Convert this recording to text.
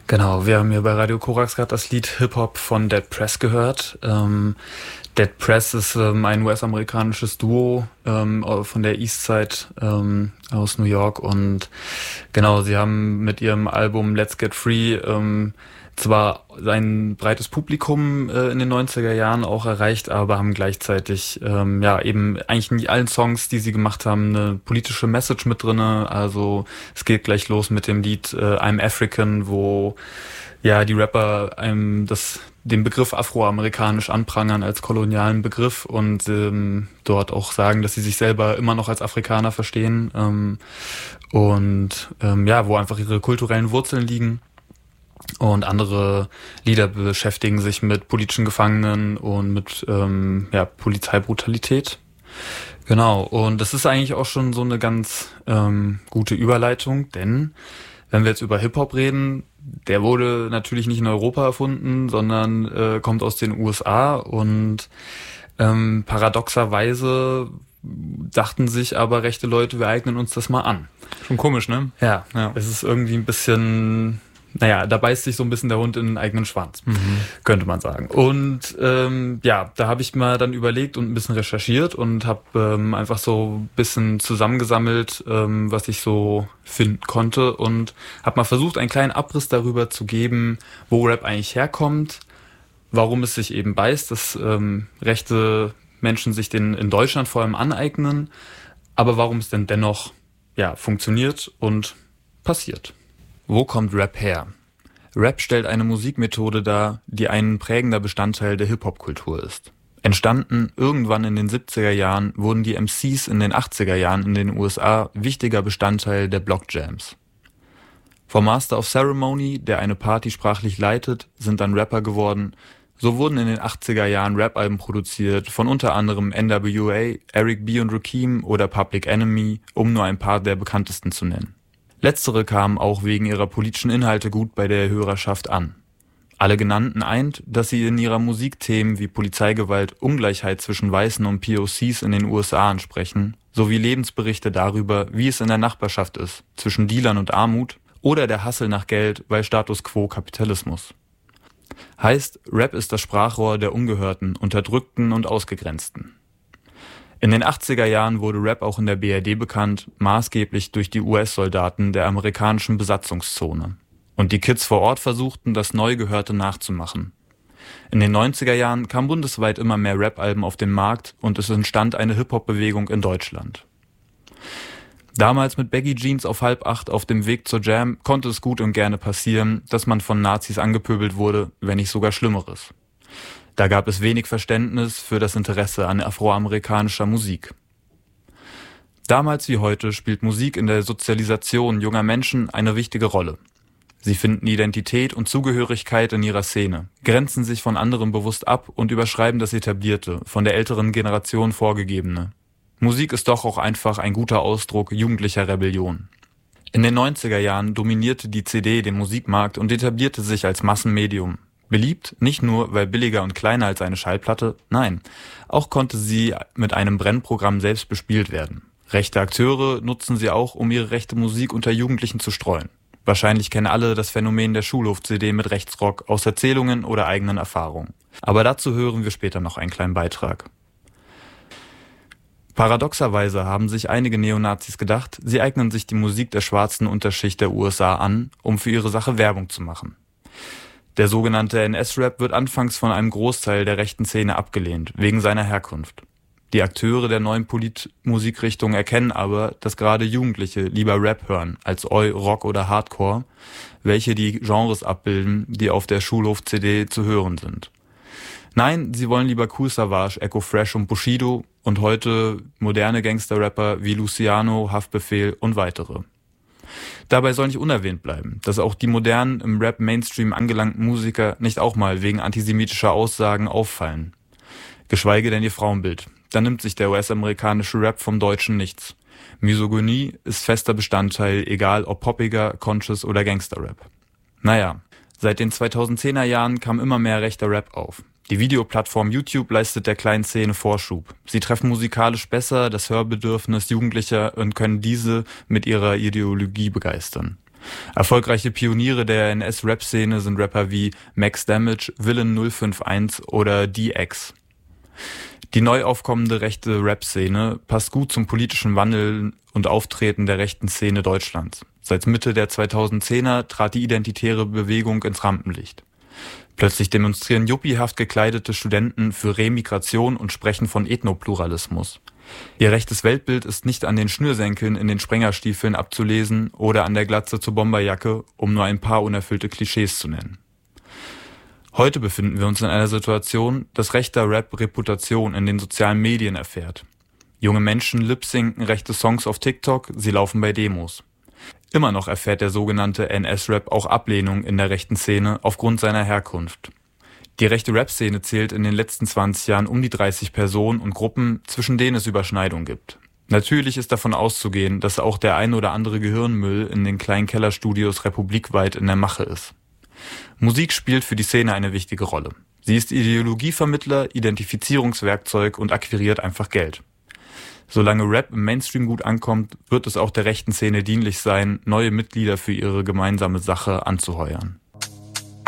Genau, wir haben hier bei Radio Korax gerade das Lied Hip-Hop von Dead Press gehört. Dead Press ist ein US-amerikanisches Duo von der Eastside aus New York, und genau, sie haben mit ihrem Album Let's Get Free zwar ein breites Publikum in den 90er Jahren auch erreicht, aber haben gleichzeitig eben eigentlich in allen Songs, die sie gemacht haben, eine politische Message mit drinne. Also es geht gleich los mit dem Lied I'm African, wo die Rapper den Begriff afroamerikanisch anprangern als kolonialen Begriff und dort auch sagen, dass sie sich selber immer noch als Afrikaner verstehen wo einfach ihre kulturellen Wurzeln liegen. Und andere Lieder beschäftigen sich mit politischen Gefangenen und mit Polizeibrutalität. Genau, und das ist eigentlich auch schon so eine ganz gute Überleitung, denn wenn wir jetzt über Hip-Hop reden, der wurde natürlich nicht in Europa erfunden, sondern kommt aus den USA, und paradoxerweise dachten sich aber rechte Leute, wir eignen uns das mal an. Schon komisch, ne? Ja. Es ist irgendwie ein bisschen... da beißt sich so ein bisschen der Hund in den eigenen Schwanz, könnte man sagen. Und da habe ich mal dann überlegt und ein bisschen recherchiert und habe einfach so ein bisschen zusammengesammelt, was ich so finden konnte, und habe mal versucht, einen kleinen Abriss darüber zu geben, wo Rap eigentlich herkommt, warum es sich eben beißt, dass rechte Menschen sich den in Deutschland vor allem aneignen, aber warum es denn dennoch funktioniert und passiert. Wo kommt Rap her? Rap stellt eine Musikmethode dar, die ein prägender Bestandteil der Hip-Hop-Kultur ist. Entstanden irgendwann in den 70er Jahren, wurden die MCs in den 80er Jahren in den USA wichtiger Bestandteil der Block-Jams. Vom Master of Ceremony, der eine Party sprachlich leitet, sind dann Rapper geworden. So wurden in den 80er Jahren Rap-Alben produziert von unter anderem NWA, Eric B. und Rakim oder Public Enemy, um nur ein paar der bekanntesten zu nennen. Letztere kamen auch wegen ihrer politischen Inhalte gut bei der Hörerschaft an. Alle genannten eint, dass sie in ihrer Musik Themen wie Polizeigewalt, Ungleichheit zwischen Weißen und POCs in den USA ansprechen, sowie Lebensberichte darüber, wie es in der Nachbarschaft ist, zwischen Dealern und Armut oder der Hassel nach Geld bei Status Quo Kapitalismus. Heißt, Rap ist das Sprachrohr der Ungehörten, Unterdrückten und Ausgegrenzten. In den 80er Jahren wurde Rap auch in der BRD bekannt, maßgeblich durch die US-Soldaten der amerikanischen Besatzungszone. Und die Kids vor Ort versuchten, das Neugehörte nachzumachen. In den 90er Jahren kamen bundesweit immer mehr Rap-Alben auf den Markt und es entstand eine Hip-Hop-Bewegung in Deutschland. Damals mit Baggy Jeans auf 7:30 auf dem Weg zur Jam konnte es gut und gerne passieren, dass man von Nazis angepöbelt wurde, wenn nicht sogar Schlimmeres. Da gab es wenig Verständnis für das Interesse an afroamerikanischer Musik. Damals wie heute spielt Musik in der Sozialisation junger Menschen eine wichtige Rolle. Sie finden Identität und Zugehörigkeit in ihrer Szene, grenzen sich von anderen bewusst ab und überschreiben das Etablierte, von der älteren Generation vorgegebene. Musik ist doch auch einfach ein guter Ausdruck jugendlicher Rebellion. In den 90er Jahren dominierte die CD den Musikmarkt und etablierte sich als Massenmedium. Beliebt nicht nur, weil billiger und kleiner als eine Schallplatte, nein, auch konnte sie mit einem Brennprogramm selbst bespielt werden. Rechte Akteure nutzen sie auch, um ihre rechte Musik unter Jugendlichen zu streuen. Wahrscheinlich kennen alle das Phänomen der Schulhof-CD mit Rechtsrock aus Erzählungen oder eigenen Erfahrungen. Aber dazu hören wir später noch einen kleinen Beitrag. Paradoxerweise haben sich einige Neonazis gedacht, sie eignen sich die Musik der schwarzen Unterschicht der USA an, um für ihre Sache Werbung zu machen. Der sogenannte NS-Rap wird anfangs von einem Großteil der rechten Szene abgelehnt, wegen seiner Herkunft. Die Akteure der neuen Politmusikrichtung erkennen aber, dass gerade Jugendliche lieber Rap hören als Oi, Rock oder Hardcore, welche die Genres abbilden, die auf der Schulhof-CD zu hören sind. Nein, sie wollen lieber Kool Savas, Echo Fresh und Bushido und heute moderne Gangster-Rapper wie Luciano, Haftbefehl und weitere. Dabei soll nicht unerwähnt bleiben, dass auch die modernen, im Rap-Mainstream angelangten Musiker nicht auch mal wegen antisemitischer Aussagen auffallen. Geschweige denn ihr Frauenbild. Da nimmt sich der US-amerikanische Rap vom Deutschen nichts. Misogynie ist fester Bestandteil, egal ob poppiger, conscious oder Gangster-Rap. Naja, seit den 2010er Jahren kam immer mehr rechter Rap auf. Die Videoplattform YouTube leistet der kleinen Szene Vorschub. Sie treffen musikalisch besser das Hörbedürfnis Jugendlicher und können diese mit ihrer Ideologie begeistern. Erfolgreiche Pioniere der NS-Rap-Szene sind Rapper wie Max Damage, Villain 051 oder DX. Die neu aufkommende rechte Rap-Szene passt gut zum politischen Wandel und Auftreten der rechten Szene Deutschlands. Seit Mitte der 2010er trat die identitäre Bewegung ins Rampenlicht. Plötzlich demonstrieren yuppiehaft gekleidete Studenten für Remigration und sprechen von Ethnopluralismus. Ihr rechtes Weltbild ist nicht an den Schnürsenkeln in den Sprengerstiefeln abzulesen oder an der Glatze zur Bomberjacke, um nur ein paar unerfüllte Klischees zu nennen. Heute befinden wir uns in einer Situation, dass rechter Rap Reputation in den sozialen Medien erfährt. Junge Menschen lip-sinken rechte Songs auf TikTok, sie laufen bei Demos. Immer noch erfährt der sogenannte NS-Rap auch Ablehnung in der rechten Szene aufgrund seiner Herkunft. Die rechte Rap-Szene zählt in den letzten 20 Jahren um die 30 Personen und Gruppen, zwischen denen es Überschneidungen gibt. Natürlich ist davon auszugehen, dass auch der ein oder andere Gehirnmüll in den kleinen Kellerstudios republikweit in der Mache ist. Musik spielt für die Szene eine wichtige Rolle. Sie ist Ideologievermittler, Identifizierungswerkzeug und akquiriert einfach Geld. Solange Rap im Mainstream gut ankommt, wird es auch der rechten Szene dienlich sein, neue Mitglieder für ihre gemeinsame Sache anzuheuern.